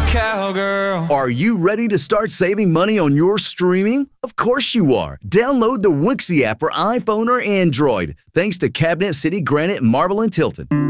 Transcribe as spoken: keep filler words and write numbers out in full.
cowgirl. Are you ready to start saving money on your streaming? Of course you are. Download the Wixie app for iPhone or Android. Thanks to Cabinet City Granite, Marble, and Tilton.